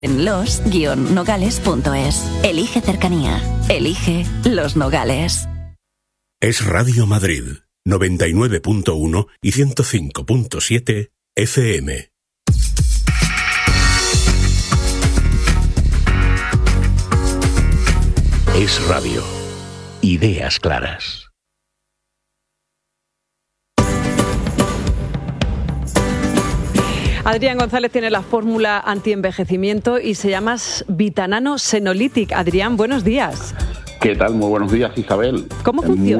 En los-nogales.es. Elige cercanía. Elige Los Nogales. Es Radio Madrid, 99.1 y 105.7 FM. Es Radio. Ideas claras. Adrián González tiene la fórmula antienvejecimiento y se llama Vitanano Senolytic. Adrián, buenos días. ¿Qué tal? Muy buenos días, Isabel. ¿Cómo funciona?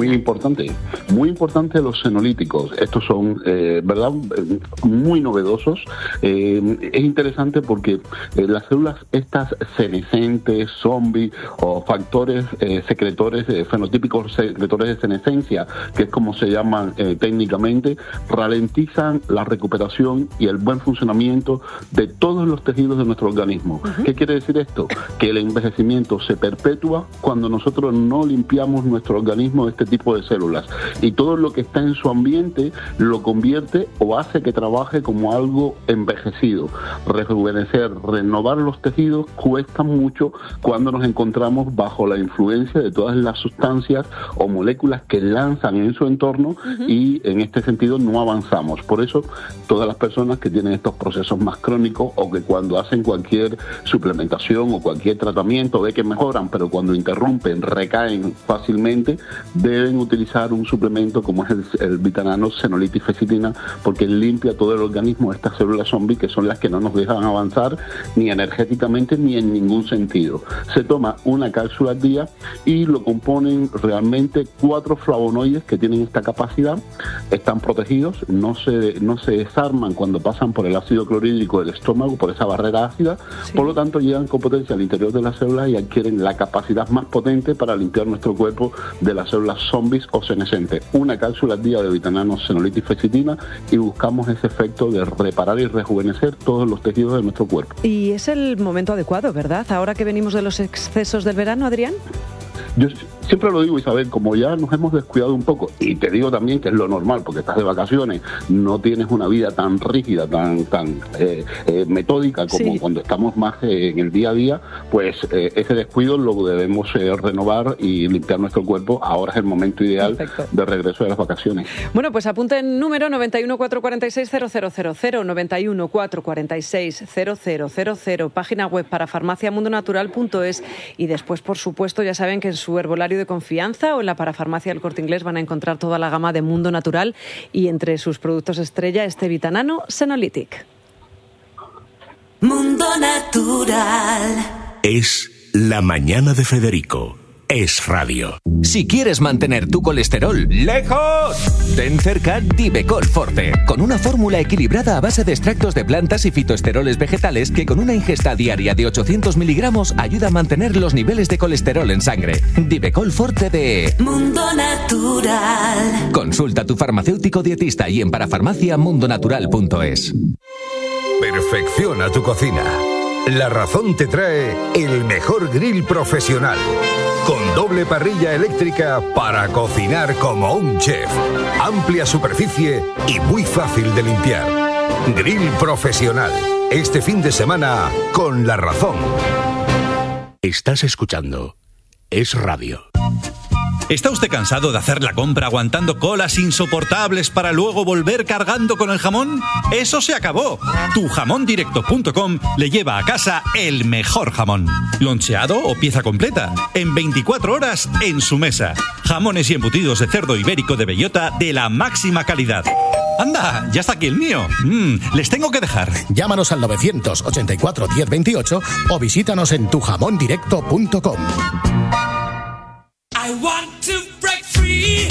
Muy importante los senolíticos. Estos son, ¿verdad?, muy novedosos. Es interesante porque las células estas senescentes, zombies o factores secretores, fenotípicos secretores de senescencia, que es como se llaman técnicamente, ralentizan la recuperación y el buen funcionamiento de todos los tejidos de nuestro organismo. Uh-huh. ¿Qué quiere decir esto? Que el envejecimiento se perpetúa cuando nosotros no limpiamos nuestro organismo de este tipo de células, y todo lo que está en su ambiente lo convierte o hace que trabaje como algo envejecido. Rejuvenecer, renovar los tejidos cuesta mucho cuando nos encontramos bajo la influencia de todas las sustancias o moléculas que lanzan en su entorno. Uh-huh. Y en este sentido no avanzamos. Por eso todas las personas que tienen estos procesos más crónicos, o que cuando hacen cualquier suplementación o cualquier tratamiento ve que mejoran, pero cuando interrumpen recaen fácilmente, deben utilizar un suplemento como es el Vitanano Senolytic Fecitina, porque limpia todo el organismo de estas células zombie, que son las que no nos dejan avanzar ni energéticamente ni en ningún sentido. Se toma una cápsula al día y lo componen realmente 4 flavonoides que tienen esta capacidad. Están protegidos, no se desarman cuando pasan por el ácido clorhídrico del estómago, por esa barrera ácida. Sí. Por lo tanto, llegan con potencia al interior de las células y adquieren la capacidad más potente para limpiar nuestro cuerpo de las células zombies o senescentes. Una cápsula al día de Vitanano Senolytic Fecitina y buscamos ese efecto de reparar y rejuvenecer todos los tejidos de nuestro cuerpo. Y es el momento adecuado, ¿verdad? Ahora que venimos de los excesos del verano, Adrián. Yo siempre lo digo, Isabel, como ya nos hemos descuidado un poco, y te digo también que es lo normal, porque estás de vacaciones, no tienes una vida tan rígida, tan metódica como cuando estamos más en el día a día, pues ese descuido lo debemos renovar y limpiar nuestro cuerpo. Ahora es el momento ideal. Perfecto. De regreso de las vacaciones. Bueno, pues apunten número 91 446 0000, 91 446 0000, página web para farmaciamundonatural.es, y después, por supuesto, ya saben que en su herbolario de confianza o en la parafarmacia del Corte Inglés van a encontrar toda la gama de Mundo Natural, y entre sus productos estrella este Vitanano Senolytic. Mundo Natural. Es la mañana de Federico. Es Radio. Si quieres mantener tu colesterol lejos, ten cerca Divecol Forte, con una fórmula equilibrada a base de extractos de plantas y fitoesteroles vegetales que con una ingesta diaria de 800 miligramos ayuda a mantener los niveles de colesterol en sangre. Divecol Forte de Mundo Natural. Consulta a tu farmacéutico dietista y en parafarmaciamundonatural.es. Perfecciona tu cocina. La Razón te trae el mejor grill profesional, con doble parrilla eléctrica para cocinar como un chef. Amplia superficie y muy fácil de limpiar. Grill profesional. Este fin de semana con La Razón. Estás escuchando Es Radio. ¿Está usted cansado de hacer la compra aguantando colas insoportables para luego volver cargando con el jamón? ¡Eso se acabó! Tujamondirecto.com le lleva a casa el mejor jamón. Loncheado o pieza completa, en 24 horas en su mesa. Jamones y embutidos de cerdo ibérico de bellota de la máxima calidad. ¡Anda! ¡Ya está aquí el mío! Les tengo que dejar. Llámanos al 984 1028 o visítanos en tujamondirecto.com. I want to break free.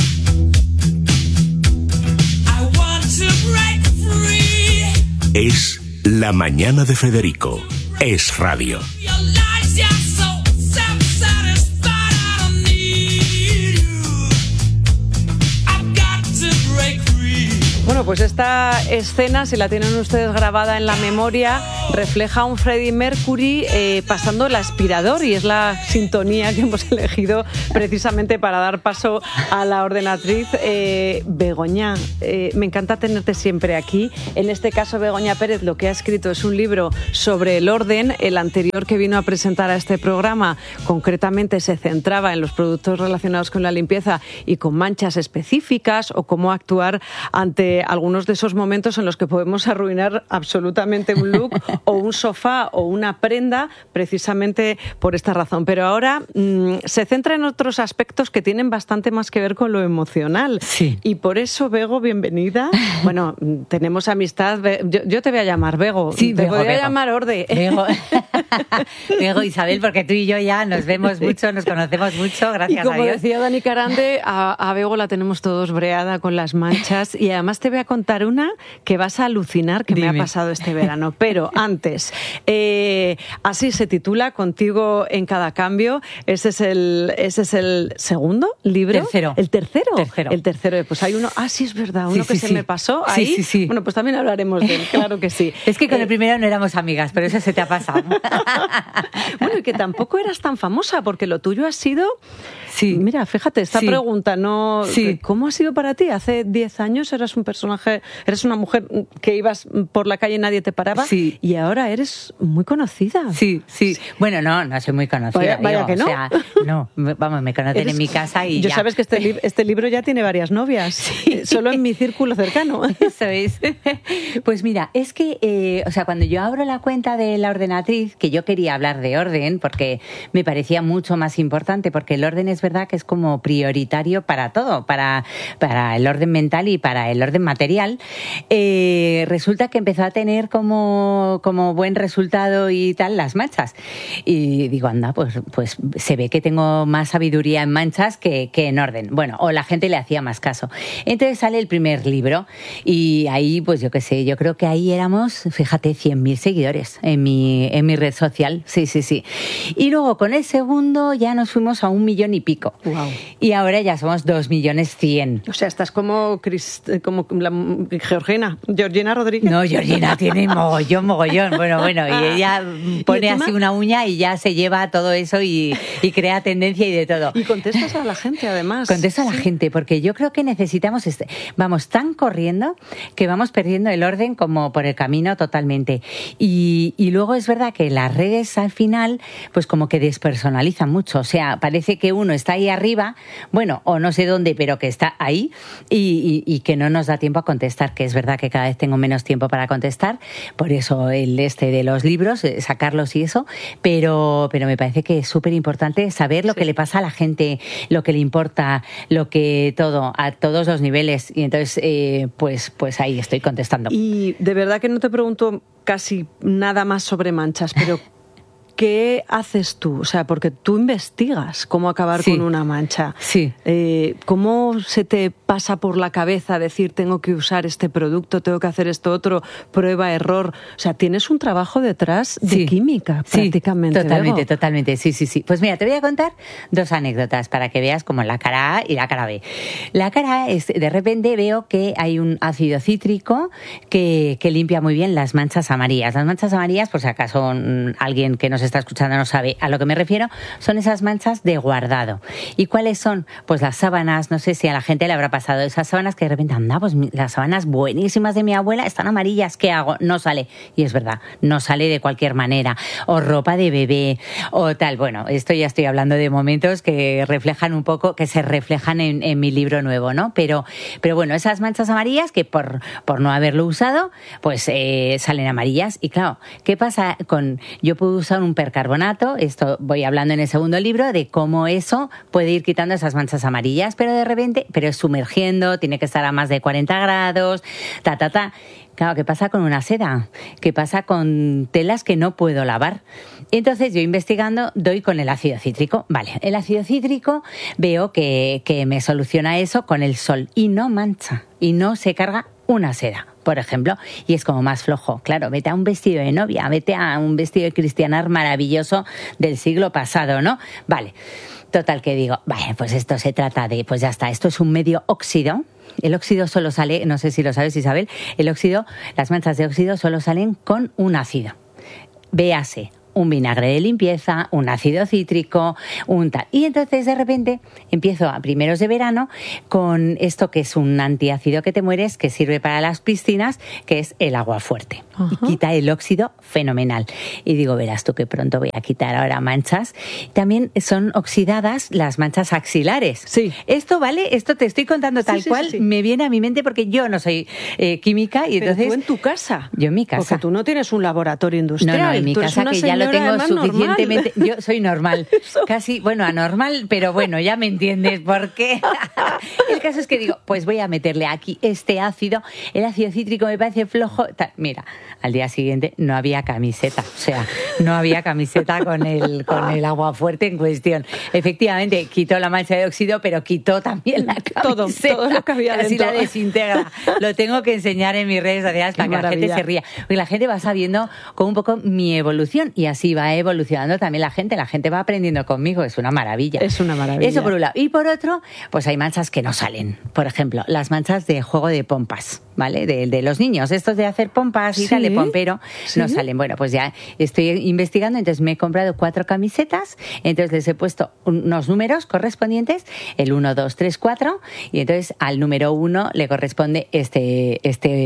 I want to break free. Es la mañana de Federico. Es Radio. Your lies, you're so self-satisfied. I don't need you. I've got to break free. Bueno, pues esta escena, si la tienen ustedes grabada en la memoria, refleja un Freddie Mercury pasando el aspirador, y es la sintonía que hemos elegido precisamente para dar paso a la ordenatriz. Begoña, me encanta tenerte siempre aquí. En este caso, Begoña Pérez lo que ha escrito es un libro sobre el orden. El anterior que vino a presentar a este programa concretamente se centraba en los productos relacionados con la limpieza y con manchas específicas, o cómo actuar ante algunos de esos momentos en los que podemos arruinar absolutamente un look o un sofá o una prenda precisamente por esta razón. Pero ahora se centra en otros aspectos que tienen bastante más que ver con lo emocional. Sí. Y por eso, Bego, bienvenida. Bueno, tenemos amistad. Yo te voy a llamar Bego. Sí, te Bego, podría Bego. llamar Orde. Bego, Isabel, porque tú y yo ya nos vemos mucho, nos conocemos mucho, gracias Y como a Dios. decía Dani Carande, a Bego la tenemos todos breada con las manchas, y además te voy a contar una que vas a alucinar que me ha pasado este verano. Pero antes, así se titula, Contigo en cada cambio. Ese es el segundo libro. Tercero. ¿El tercero? Tercero. El tercero. Pues hay uno, sí, es verdad, uno que se me pasó Sí, ahí. sí. Bueno, pues también hablaremos de él, claro que sí. Es que con el primero no éramos amigas, pero eso se te ha pasado. Bueno, y que tampoco eras tan famosa, porque lo tuyo ha sido... Sí. Mira, fíjate, esta Sí. pregunta, ¿no? Sí. ¿Cómo ha sido para ti? Hace 10 años eras un personaje, eres una mujer que ibas por la calle y nadie te paraba, Sí. y ahora eres muy conocida. Sí. Bueno, no soy muy conocida. Vaya que no. O sea, no, vamos, me conocen en mi casa y Yo ya. sabes que este libro ya tiene varias novias, solo en mi círculo cercano. Eso es. Pues mira, es que, o sea, cuando yo abro la cuenta de la ordenatriz, que yo quería hablar de orden, porque me parecía mucho más importante, porque el orden es verdad que es como prioritario para todo, para el orden mental y para el orden material, resulta que empezó a tener como buen resultado y tal las manchas. Y digo, anda, pues se ve que tengo más sabiduría en manchas que en orden. Bueno, o la gente le hacía más caso. Entonces sale el primer libro y ahí, pues yo qué sé, yo creo que ahí éramos, fíjate, 100.000 seguidores en mi red social. Sí. Y luego con el segundo ya nos fuimos a 1 millón y pico. Wow. Y ahora ya somos 2.100.000. O sea, estás como Georgina Rodríguez. No, Georgina tiene mogollón. Bueno, y ella pone encima, así una uña y ya se lleva todo eso y crea tendencia y de todo. Y contestas a la gente, además. Contesto a la gente, porque yo creo que necesitamos... Vamos tan corriendo que vamos perdiendo el orden como por el camino totalmente. Y luego es verdad que las redes al final, pues como que despersonalizan mucho. O sea, parece que uno está ahí arriba, bueno, o no sé dónde, pero que está ahí y que no nos da tiempo a contestar, que es verdad que cada vez tengo menos tiempo para contestar, por eso el de los libros, sacarlos y eso, pero me parece que es súper importante saber lo que le pasa a la gente, lo que le importa, lo que todo, a todos los niveles, y entonces pues ahí estoy contestando. Y de verdad que no te pregunto casi nada más sobre manchas, pero ¿qué haces tú? O sea, porque tú investigas cómo acabar con una mancha. Sí. ¿Cómo se te pasa por la cabeza decir tengo que usar este producto, tengo que hacer esto otro, prueba, error? O sea, tienes un trabajo detrás de química, prácticamente. Totalmente. Sí. Pues mira, te voy a contar 2 anécdotas para que veas como la cara A y la cara B. La cara A es, de repente veo que hay un ácido cítrico que limpia muy bien las manchas amarillas. Las manchas amarillas, por si acaso alguien que nos está escuchando no sabe a lo que me refiero, son esas manchas de guardado. ¿Y cuáles son? Pues las sábanas, no sé si a la gente le habrá pasado, esas sábanas que de repente, anda, pues las sábanas buenísimas de mi abuela están amarillas, ¿qué hago? No sale. Y es verdad, no sale de cualquier manera. O ropa de bebé, o tal. Bueno, esto ya estoy hablando de momentos que reflejan un poco, que se reflejan en mi libro nuevo, ¿no? Pero bueno, esas manchas amarillas que por no haberlo usado, pues salen amarillas. Y claro, ¿qué pasa con...? Yo puedo usar un percarbonato, esto voy hablando en el segundo libro, de cómo eso puede ir quitando esas manchas amarillas, pero de repente, es sumergiendo, tiene que estar a más de 40 grados, Claro, ¿qué pasa con una seda? ¿Qué pasa con telas que no puedo lavar? Entonces yo investigando doy con el ácido cítrico. Vale, el ácido cítrico veo que me soluciona eso con el sol y no mancha y no se carga una seda, por ejemplo, y es como más flojo. Claro, vete a un vestido de novia, vete a un vestido de cristianar maravilloso del siglo pasado, ¿no? Vale, total que digo, vale, pues esto se trata de, pues ya está, esto es un medio óxido. El óxido solo sale, no sé si lo sabes, Isabel, las manchas de óxido solo salen con un ácido. véase un vinagre de limpieza, un ácido cítrico, un tal. Y entonces de repente empiezo a primeros de verano con esto que es un antiácido que te mueres, que sirve para las piscinas, que es el agua fuerte. Y quita el óxido fenomenal. Y digo, verás tú que pronto voy a quitar ahora manchas. También son oxidadas las manchas axilares. Sí. Esto, ¿vale? Esto te estoy contando tal cual, me viene a mi mente porque yo no soy química y Pero entonces... tú en tu casa. Yo en mi casa. Porque tú no tienes un laboratorio industrial. No, en mi tú eres casa una que ya lo señora, tengo además, suficientemente. normal. Yo soy normal, casi, bueno, anormal, pero bueno, ya me entiendes por qué. El caso es que digo, pues voy a meterle aquí este ácido, el ácido cítrico me parece flojo. Mira, al día siguiente no había camiseta, o sea, no había camiseta con el agua fuerte en cuestión. Efectivamente, quitó la mancha de óxido, pero quitó también la camiseta. Todo lo que había Así dentro. la desintegra. Lo tengo que enseñar en mis redes sociales para que la gente se ría. Porque la gente va sabiendo con un poco mi evolución y así va evolucionando también la gente va aprendiendo conmigo, es una maravilla. Es una maravilla. Eso por un lado. Y por otro, pues hay manchas que no salen. Por ejemplo, las manchas de juego de pompas, ¿vale? De los niños, estos de hacer pompas y tal, de pompero, no salen. Bueno, pues ya estoy investigando, entonces me he comprado 4 camisetas, entonces les he puesto unos números correspondientes, el 1, 2, 3, 4, y entonces al número 1 le corresponde este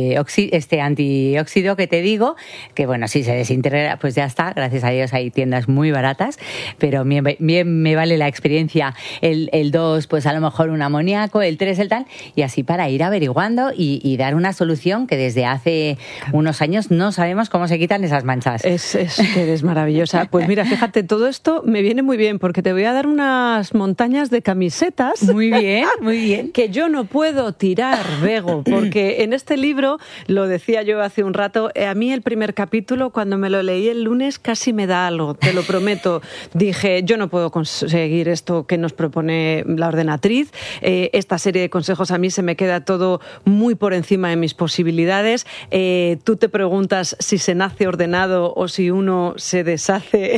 antióxido que te digo, que bueno, si se desintegra, pues ya está, gracias a Dios hay tiendas muy baratas, pero bien me vale la experiencia. El 2, pues a lo mejor un amoníaco, el 3, el tal, y así para ir averiguando y dar una solución que desde hace unos años no sabemos cómo se quitan esas manchas. Eres maravillosa. Pues mira, fíjate, todo esto me viene muy bien porque te voy a dar unas montañas de camisetas. Muy bien, muy bien. Que yo no puedo tirar, Bego, porque en este libro, lo decía yo hace un rato, a mí el primer capítulo, cuando me lo leí el lunes, casi me da algo, te lo prometo. Dije, yo no puedo conseguir esto que nos propone la ordenatriz. Esta serie de consejos a mí se me queda todo muy por encima de mis posibilidades. Tú te preguntas si se nace ordenado o si uno se deshace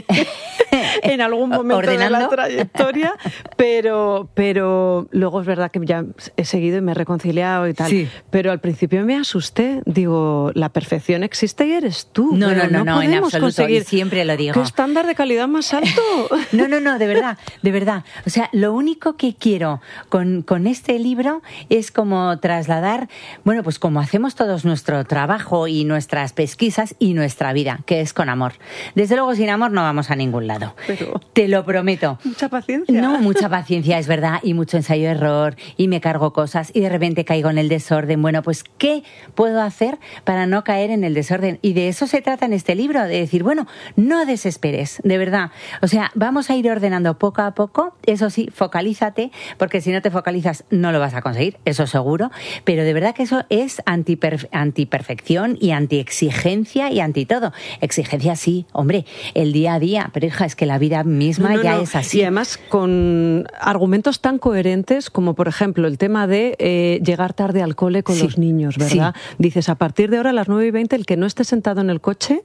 en algún momento de la trayectoria, pero luego es verdad que ya he seguido y me he reconciliado y tal. Sí. Pero al principio me asusté. Digo, la perfección existe y eres tú. No, en absoluto. Conseguir. Y siempre lo digo. ¿Qué estándar de calidad más alto? No, de verdad. O sea, lo único que quiero con este libro es como trasladar, bueno, pues como hacemos todos nuestro trabajo y nuestras pesquisas y nuestra vida, que es con amor. Desde luego, sin amor no vamos a ningún lado. Pero te lo prometo. Mucha paciencia. No, mucha paciencia, es verdad, y mucho ensayo-error, y me cargo cosas, y de repente caigo en el desorden. Bueno, pues, ¿qué puedo hacer para no caer en el desorden? Y de eso se trata en este libro, de decir, bueno, no desesperes, de verdad. O sea, vamos a ir ordenando poco a poco, eso sí, focalízate, porque si no te focalizas no lo vas a conseguir, eso seguro, pero de verdad que eso es antiperfección y antiexigencia y anti todo. Exigencia sí, hombre, el día a día, pero hija, es que la vida misma ya es así. Y además con argumentos tan coherentes como, por ejemplo, el tema de llegar tarde al cole con los niños, ¿verdad? Sí. Dices, a partir de ahora, a las 9:20, el que no esté sentado en el coche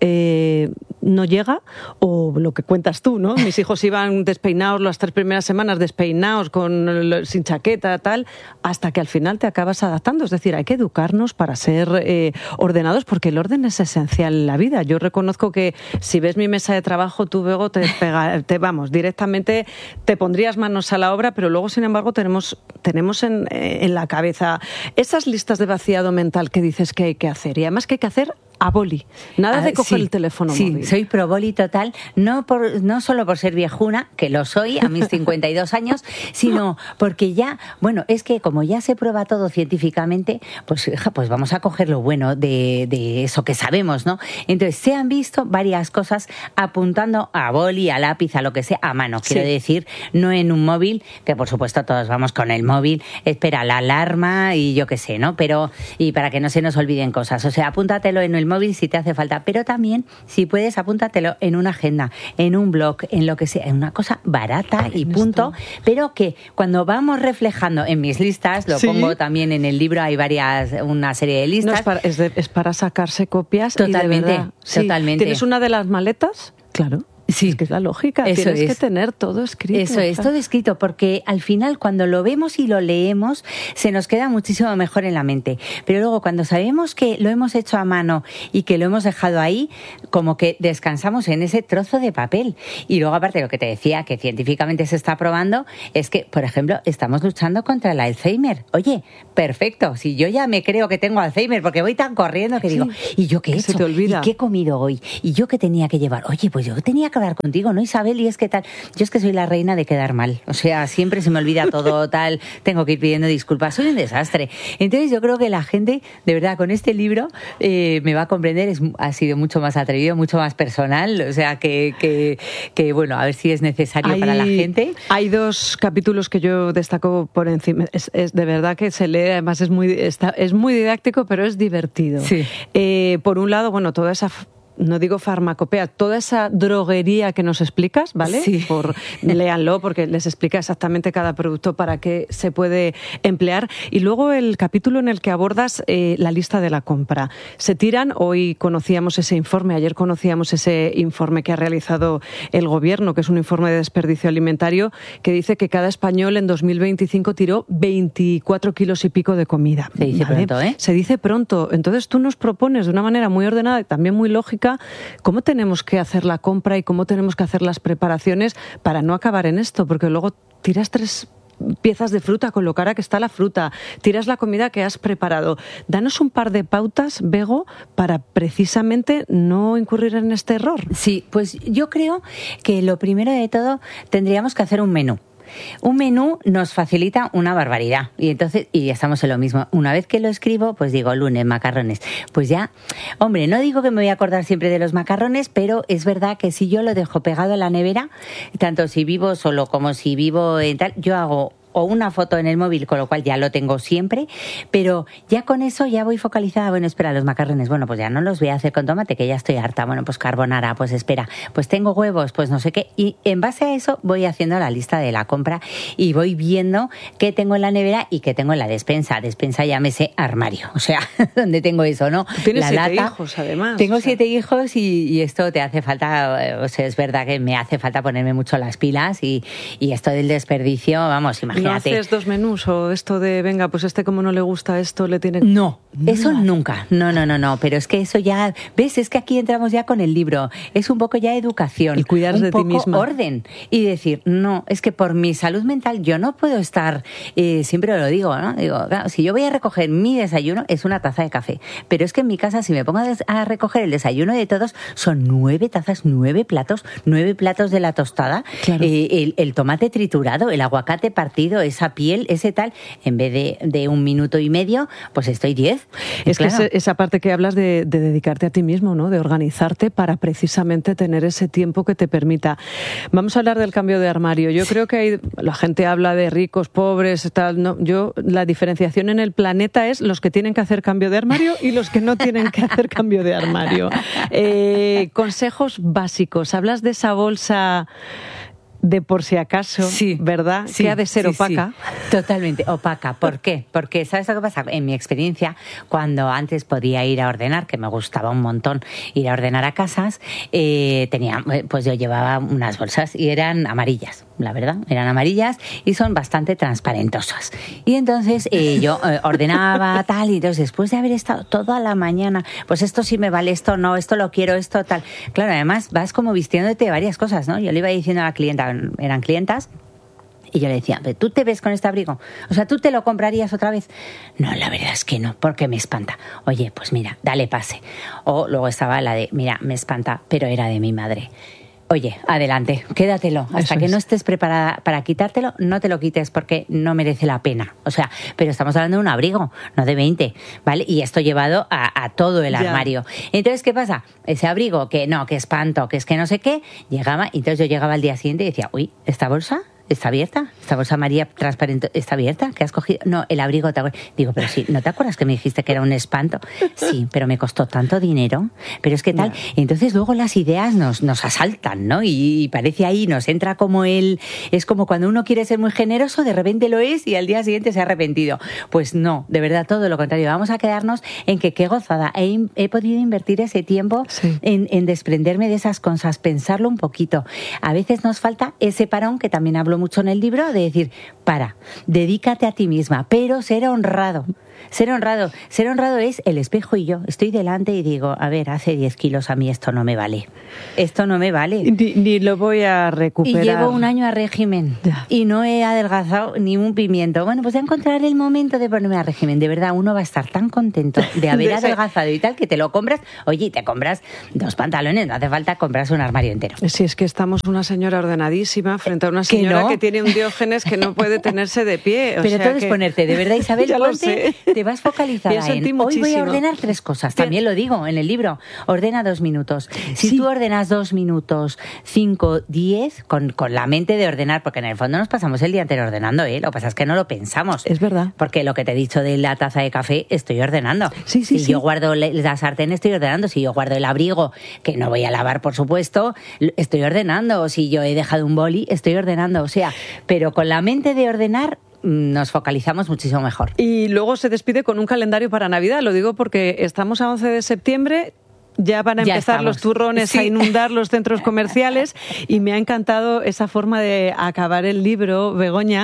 no llega, o lo que cuentas tú, ¿no? Mis hijos iban despeinados las 3 primeras semanas, despeinados, sin chaqueta, tal, hasta que al final te acabas adaptando. Es decir, hay que educarnos para ser ordenados, porque el orden es esencial en la vida. Yo reconozco que si ves mi mesa de trabajo, tú luego directamente te pondrías manos a la obra, pero luego, sin embargo, tenemos en la cabeza esas listas de vaciado mental que dices que hay que hacer, y además que hay que hacer a boli. Nada de coger el teléfono móvil. Sí, soy pro boli total, no solo por ser viejuna, que lo soy a mis 52 años, sino porque ya, bueno, es que como ya se prueba todo científicamente, pues hija, pues vamos a coger lo bueno de eso que sabemos, ¿no? Entonces, se han visto varias cosas apuntando a boli, a lápiz, a lo que sea, a mano, quiero decir, no en un móvil, que por supuesto todos vamos con el móvil, espera la alarma y yo qué sé, ¿no? Pero, y para que no se nos olviden cosas, o sea, apúntatelo en el móvil si te hace falta, pero también, si puedes, apúntatelo en una agenda, en un blog, en lo que sea, en una cosa barata y punto, pero que cuando vamos reflejando en mis listas, lo pongo también en el libro, hay una serie de listas. No, es para sacarse copias. Totalmente, y de verdad, totalmente. ¿Tienes una de las maletas? Claro. Sí. Es que es la lógica, Eso tienes que es. tener todo escrito. Eso es, todo escrito, porque al final cuando lo vemos y lo leemos se nos queda muchísimo mejor en la mente. Pero luego cuando sabemos que lo hemos hecho a mano y que lo hemos dejado ahí, como que descansamos en ese trozo de papel. Y luego aparte lo que te decía, que científicamente se está probando, es que, por ejemplo, estamos luchando contra el Alzheimer. Oye, perfecto, si yo ya me creo que tengo Alzheimer porque voy tan corriendo que digo, ¿y yo qué he que se hecho? te olvida. ¿Y qué he comido hoy? ¿Y yo qué tenía que llevar? Oye, pues yo tenía que hablar contigo, ¿no, Isabel? Y es que tal, yo es que soy la reina de quedar mal, o sea, siempre se me olvida todo tal, tengo que ir pidiendo disculpas, soy un desastre. Entonces yo creo que la gente, de verdad, con este libro me va a comprender, ha sido mucho más atrevido, mucho más personal, o sea, que bueno, a ver si es necesario para la gente. Hay 2 capítulos que yo destaco por encima, es de verdad que se lee, además es muy didáctico, pero es divertido. Sí. Por un lado, bueno, toda esa... No digo farmacopea, toda esa droguería que nos explicas, ¿vale? Sí. Léanlo porque les explica exactamente cada producto para qué se puede emplear. Y luego el capítulo en el que abordas la lista de la compra. Se tiran, hoy conocíamos ese informe, ayer conocíamos ese informe que ha realizado el Gobierno, que es un informe de desperdicio alimentario, que dice que cada español en 2025 tiró 24 kilos y pico de comida. Se dice pronto, ¿eh? Se dice pronto. Entonces tú nos propones de una manera muy ordenada y también muy lógica cómo tenemos que hacer la compra y cómo tenemos que hacer las preparaciones para no acabar en esto, porque luego tiras 3 piezas de fruta con lo cara que está la fruta, tiras la comida que has preparado. Danos un par de pautas, Bego, para precisamente no incurrir en este error. Sí, pues yo creo que lo primero de todo tendríamos que hacer un menú. Un menú nos facilita una barbaridad y entonces, y ya estamos en lo mismo. Una vez que lo escribo, pues digo, lunes, macarrones. Pues ya, hombre, no digo que me voy a acordar siempre de los macarrones, pero es verdad que si yo lo dejo pegado a la nevera, tanto si vivo solo como si vivo en tal, yo hago o una foto en el móvil, con lo cual ya lo tengo siempre, pero ya con eso ya voy focalizada. Bueno, espera, los macarrones, bueno, pues ya no los voy a hacer con tomate, que ya estoy harta. Bueno, pues carbonara, pues espera, pues tengo huevos, pues no sé qué. Y en base a eso voy haciendo la lista de la compra y voy viendo qué tengo en la nevera y qué tengo en la despensa. Despensa, llámese armario, o sea, donde tengo eso, ¿no? Tienes la 7 lata. hijos, además. Tengo 7 hijos y esto te hace falta, o sea, es verdad que me hace falta ponerme mucho las pilas y esto del desperdicio, vamos, imagínate. ¿No haces 2 menús o esto de, venga, pues como no le gusta esto, le tiene... No, eso nunca. No. Pero es que eso ya... ¿Ves? Es que aquí entramos ya con el libro. Es un poco ya educación. Y cuidar de ti misma. Orden. Y decir, no, es que por mi salud mental yo no puedo estar... siempre lo digo, ¿no? Digo, claro, si yo voy a recoger mi desayuno, es una taza de café. Pero es que en mi casa, si me pongo a recoger el desayuno de todos, son 9 tazas, 9 platos de la tostada, Claro. El tomate triturado, el aguacate partido, esa piel, ese tal, en vez de 1 minuto y medio, pues estoy 10. Es claro. que esa parte que hablas de dedicarte a ti mismo, ¿no? De organizarte para precisamente tener ese tiempo que te permita. Vamos a hablar del cambio de armario. Yo creo que la gente habla de ricos, pobres, tal. No, la diferenciación en el planeta es los que tienen que hacer cambio de armario y los que no tienen que hacer cambio de armario. Consejos básicos. Hablas de esa bolsa de por si acaso, Sí, ¿verdad? sí, que ha de ser sí, opaca. sí. Totalmente opaca. ¿Por qué? Porque, ¿sabes lo que pasa? En mi experiencia, cuando antes podía ir a ordenar, que me gustaba un montón ir a ordenar a casas, pues yo llevaba unas bolsas y eran amarillas, la verdad, eran amarillas y son bastante transparentosas. Y entonces yo ordenaba tal, y entonces después de haber estado toda la mañana, pues esto sí me vale, esto no, esto lo quiero, esto tal. Claro, además vas como vistiéndote de varias cosas, ¿no? Yo le iba diciendo a la clienta, eran clientas, y yo le decía, ¿tú te ves con este abrigo? O sea, ¿tú te lo comprarías otra vez? No, la verdad es que no, porque me espanta. Oye, pues mira, dale pase. O luego estaba la de, mira, me espanta, pero era de mi madre. Oye, adelante, quédatelo. Hasta que no estés preparada para quitártelo, no te lo quites porque no merece la pena. O sea, pero estamos hablando de un abrigo, no de 20, ¿vale? Y esto llevado a todo el armario. Entonces, ¿qué pasa? Ese abrigo que no, que espanto, que es que no sé qué, llegaba, y entonces yo llegaba al día siguiente y decía, uy, esta bolsa está abierta. Esta bolsa María transparente está abierta. ¿Qué has cogido? No, el abrigo. Digo, pero sí, ¿no te acuerdas que me dijiste que era un espanto? Sí, pero me costó tanto dinero. Pero es que tal. Entonces luego las ideas nos asaltan, ¿no? Y parece ahí, nos entra como es como cuando uno quiere ser muy generoso, de repente lo es y al día siguiente se ha arrepentido. Pues no, de verdad, todo lo contrario. Vamos a quedarnos en que qué gozada. He podido invertir ese tiempo en desprenderme de esas cosas, pensarlo un poquito. A veces nos falta ese parón, que también hablo mucho en el libro, de decir, dedícate a ti misma, pero ser honrado. Ser honrado es el espejo y yo. Estoy delante y digo, a ver, hace 10 kilos, a mí esto no me vale. Esto no me vale. Ni lo voy a recuperar. Y llevo un año a régimen y no he adelgazado ni un pimiento. Bueno, pues voy a encontrar el momento de ponerme a régimen. De verdad, uno va a estar tan contento de haber adelgazado y tal, que te lo compras. Oye, te compras 2 pantalones, no hace falta comprarse un armario entero. Sí, es que estamos una señora ordenadísima frente a una señora que tiene un Diógenes que no puede tenerse de pie. Pero todo es ponerte, de verdad, Isabel, ya lo sé. Te vas focalizada en hoy voy a ordenar 3 cosas. También lo digo en el libro, ordena 2 minutos. Si tú ordenas 2 minutos, 5, 10, con la mente de ordenar, porque en el fondo nos pasamos el día entero ordenando, ¿eh? Lo que pasa es que no lo pensamos. Es verdad. Porque lo que te he dicho de la taza de café, estoy ordenando. Si yo guardo la sartén, estoy ordenando. Si yo guardo el abrigo, que no voy a lavar, por supuesto, estoy ordenando. Si yo he dejado un boli, estoy ordenando. O sea, pero con la mente de ordenar nos focalizamos muchísimo mejor. Y luego se despide con un calendario para Navidad. Lo digo porque estamos a 11 de septiembre. Ya van a empezar los turrones a inundar los centros comerciales y me ha encantado esa forma de acabar el libro, Begoña,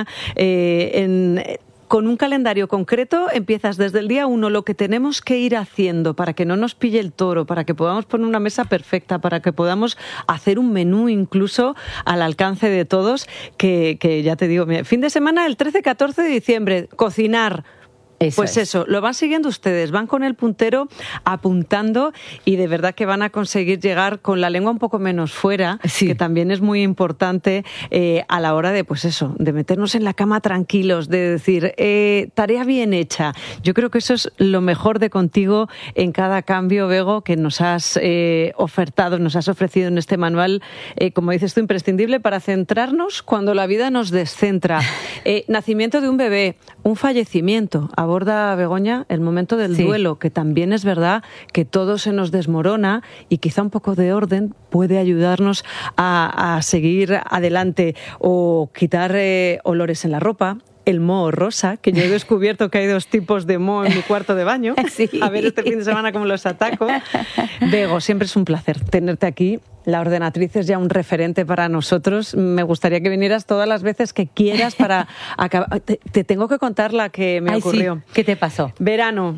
con un calendario concreto. Empiezas desde el día 1 lo que tenemos que ir haciendo para que no nos pille el toro, para que podamos poner una mesa perfecta, para que podamos hacer un menú incluso al alcance de todos, que ya te digo, fin de semana el 13-14 de diciembre, cocinar. Eso, lo van siguiendo ustedes, van con el puntero apuntando y de verdad que van a conseguir llegar con la lengua un poco menos fuera, que también es muy importante a la hora de, de meternos en la cama tranquilos, de decir, tarea bien hecha. Yo creo que eso es lo mejor de Contigo en cada cambio, Bego, que nos has ofertado, nos has ofrecido en este manual, como dices tú, imprescindible para centrarnos cuando la vida nos descentra. Nacimiento de un bebé, un fallecimiento. Aborda, Begoña, el momento del duelo, que también es verdad que todo se nos desmorona y quizá un poco de orden puede ayudarnos a seguir adelante o quitar olores en la ropa. El moho rosa, que yo he descubierto que hay 2 tipos de moho en mi cuarto de baño. A ver este fin de semana cómo los ataco. Bego, siempre es un placer tenerte aquí. La ordenatriz es ya un referente para nosotros. Me gustaría que vinieras todas las veces que quieras para acabar. Te tengo que contar la que me ocurrió. Sí. ¿Qué te pasó? Verano.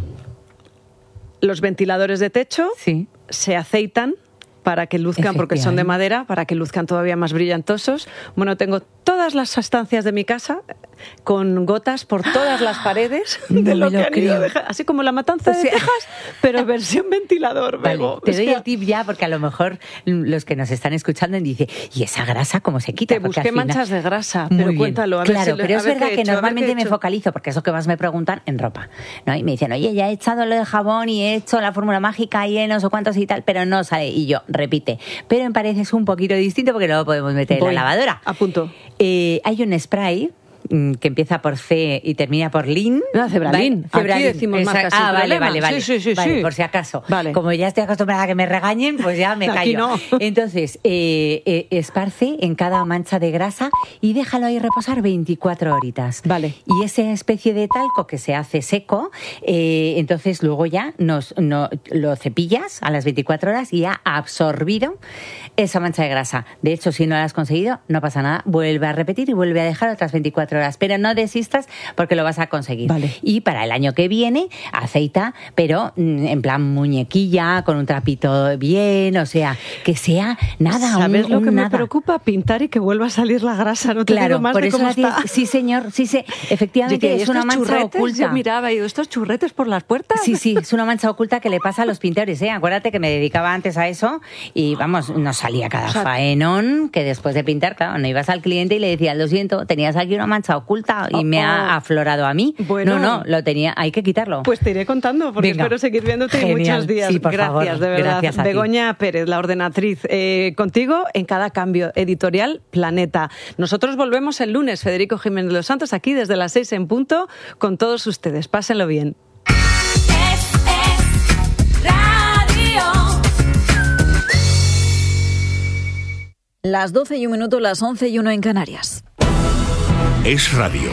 Los ventiladores de techo se aceitan para que luzcan, porque son de madera, para que luzcan todavía más brillantosos. Bueno, tengo todas las estancias de mi casa con gotas por todas las paredes de lo que han ido dejando. Así como la matanza de Texas, pero versión ventilador. Bego. Te doy el tip ya, porque a lo mejor los que nos están escuchando dicen, ¿y esa grasa cómo se quita? Te busqué manchas de grasa, pero bien. Cuéntalo. A Claro, ver si pero es verdad que normalmente me focalizo, porque es lo que más me preguntan, en ropa, ¿no? Y me dicen, oye, ya he echado lo de jabón y he hecho la fórmula mágica y no sé cuántos y tal, pero no sale. Y yo, repite. Pero me parece es un poquito distinto porque no lo podemos meter en la lavadora. A punto. Hay un spray que empieza por C y termina por Lin. No, Cebralin. Aquí decimos marcas sin problema. Vale. Sí. Vale, por si acaso. Vale. Como ya estoy acostumbrada a que me regañen, pues ya me callo. Aquí no. Entonces, esparce en cada mancha de grasa y déjalo ahí reposar 24 horitas. Vale. Y esa especie de talco que se hace seco, entonces luego ya lo cepillas a las 24 horas y ya ha absorbido esa mancha de grasa. De hecho, si no la has conseguido, no pasa nada. Vuelve a repetir y vuelve a dejar otras 24 horas. Pero no desistas porque lo vas a conseguir. Vale. Y para el año que viene, aceita, pero en plan muñequilla, con un trapito bien, o sea, que sea nada. ¿Sabes lo que me preocupa? Pintar y que vuelva a salir la grasa. No te digo más por de eso cómo está. Sí, señor, sí, efectivamente es una mancha oculta. Yo miraba y digo, ¿estos churretes por las puertas? Sí, es una mancha oculta que le pasa a los pintores, ¿eh? Acuérdate que me dedicaba antes a eso y, vamos, nos salía cada faenón que después de pintar, claro, no ibas al cliente y le decías, lo siento, tenías aquí una mancha mancha oculta y me ha aflorado a mí. Bueno. No, lo tenía, hay que quitarlo. Pues te iré contando, porque Venga. espero seguir viéndote Genial. muchos días. Sí, por Gracias, favor. de verdad. Gracias a ti. Begoña Pérez, la ordenatriz, contigo en cada cambio. Editorial Planeta. Nosotros volvemos el lunes, Federico Jiménez de los Santos, aquí desde las 6 en punto, con todos ustedes. Pásenlo bien. Las 12 y un minuto, las 11 y 1 en Canarias. Es Radio.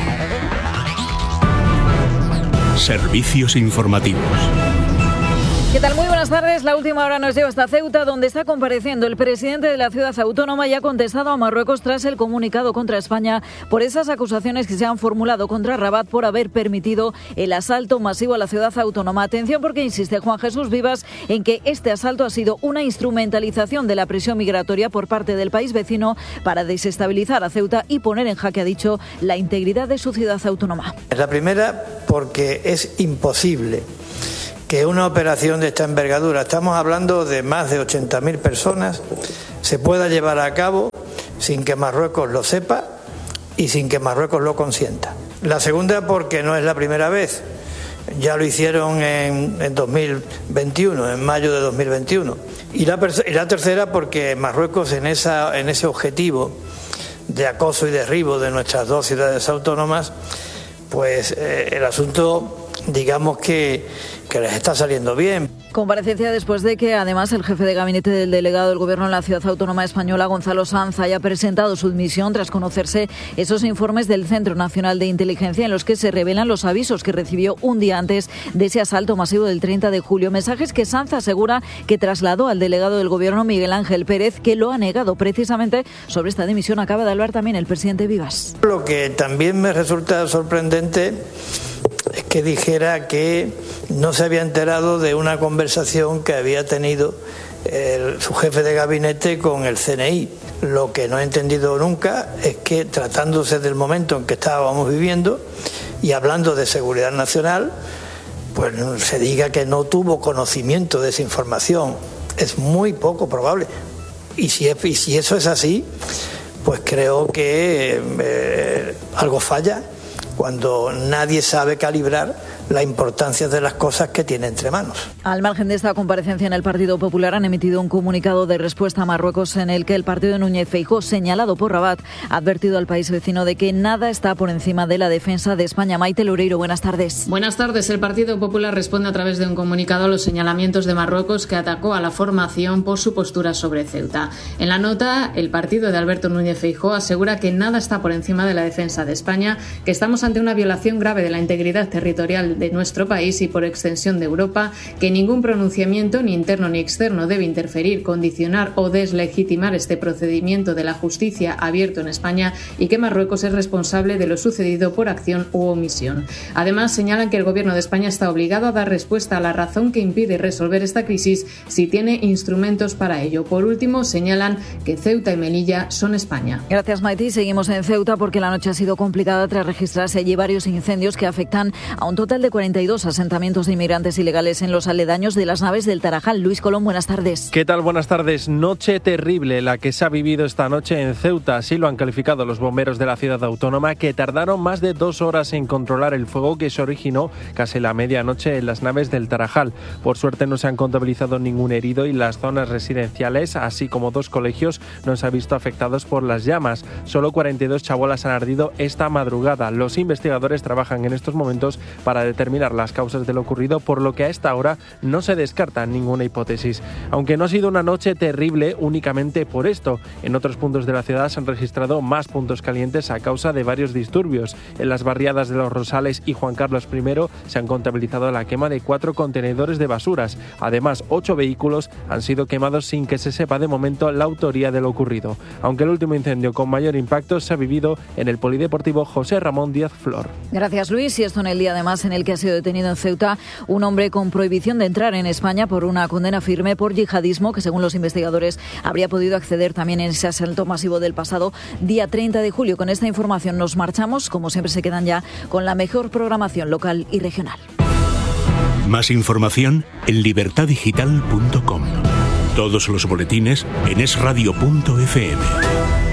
Servicios informativos. ¿Qué tal? Muy buenas tardes. La última hora nos lleva hasta Ceuta, donde está compareciendo el presidente de la ciudad autónoma y ha contestado a Marruecos tras el comunicado contra España por esas acusaciones que se han formulado contra Rabat por haber permitido el asalto masivo a la ciudad autónoma. Atención, porque insiste Juan Jesús Vivas en que este asalto ha sido una instrumentalización de la presión migratoria por parte del país vecino para desestabilizar a Ceuta y poner en jaque, ha dicho, la integridad de su ciudad autónoma. La primera, porque es imposible que una operación de esta envergadura, estamos hablando de más de 80.000 personas, se pueda llevar a cabo sin que Marruecos lo sepa y sin que Marruecos lo consienta. La segunda, porque no es la primera vez, ya lo hicieron en 2021, en mayo de 2021. Y la tercera, porque Marruecos en ese objetivo de acoso y derribo de nuestras dos ciudades autónomas, pues el asunto, digamos que les está saliendo bien. Comparecencia después de que, además, el jefe de gabinete del delegado del Gobierno en la Ciudad Autónoma Española, Gonzalo Sanz, haya presentado su dimisión tras conocerse esos informes del Centro Nacional de Inteligencia en los que se revelan los avisos que recibió un día antes de ese asalto masivo del 30 de julio. Mensajes que Sanz asegura que trasladó al delegado del Gobierno, Miguel Ángel Pérez, que lo ha negado. Precisamente sobre esta dimisión acaba de hablar también el presidente Vivas. Lo que también me resulta sorprendente es que dijera que no se había enterado de una conversación que había tenido su jefe de gabinete con el CNI. Lo que no he entendido nunca es que, tratándose del momento en que estábamos viviendo y hablando de seguridad nacional, pues se diga que no tuvo conocimiento de esa información. Es muy poco probable. Y si eso es así, pues creo que algo falla cuando nadie sabe calibrar la importancia de las cosas que tiene entre manos. Al margen de esta comparecencia en el Partido Popular, han emitido un comunicado de respuesta a Marruecos en el que el partido de Núñez Feijóo, señalado por Rabat, ha advertido al país vecino de que nada está por encima de la defensa de España. Maite Loureiro, buenas tardes. Buenas tardes. El Partido Popular responde a través de un comunicado a los señalamientos de Marruecos, que atacó a la formación por su postura sobre Ceuta. En la nota, el partido de Alberto Núñez Feijóo asegura que nada está por encima de la defensa de España, que estamos ante una violación grave de la integridad territorial de nuestro país y por extensión de Europa, que ningún pronunciamiento, ni interno ni externo, debe interferir, condicionar o deslegitimar este procedimiento de la justicia abierto en España y que Marruecos es responsable de lo sucedido por acción u omisión. Además, señalan que el Gobierno de España está obligado a dar respuesta a la razón que impide resolver esta crisis si tiene instrumentos para ello. Por último, señalan que Ceuta y Melilla son España. Gracias, Maite. Seguimos en Ceuta porque la noche ha sido complicada tras registrarse allí varios incendios que afectan a un total de 42 asentamientos de inmigrantes ilegales en los aledaños de las naves del Tarajal. Luis Colón, buenas tardes. ¿Qué tal? Buenas tardes. Noche terrible la que se ha vivido esta noche en Ceuta. Así lo han calificado los bomberos de la ciudad autónoma, que tardaron más de 2 horas en controlar el fuego que se originó casi la medianoche en las naves del Tarajal. Por suerte no se han contabilizado ningún herido y las zonas residenciales, así como 2 colegios, no se han visto afectados por las llamas. Solo 42 chabolas han ardido esta madrugada. Los investigadores trabajan en estos momentos para determinar las causas de lo ocurrido, por lo que a esta hora no se descarta ninguna hipótesis. Aunque no ha sido una noche terrible únicamente por esto, en otros puntos de la ciudad se han registrado más puntos calientes a causa de varios disturbios. En las barriadas de Los Rosales y Juan Carlos I se han contabilizado la quema de 4 contenedores de basuras. Además, 8 vehículos han sido quemados sin que se sepa de momento la autoría de lo ocurrido. Aunque el último incendio con mayor impacto se ha vivido en el polideportivo José Ramón Díaz Flor. Gracias, Luis. Y esto en el día además en el que ha sido detenido en Ceuta un hombre con prohibición de entrar en España por una condena firme por yihadismo, que según los investigadores habría podido acceder también en ese asalto masivo del pasado día 30 de julio. Con esta información nos marchamos. Como siempre, se quedan ya con la mejor programación local y regional. Más información en libertadigital.com. Todos los boletines en esradio.fm.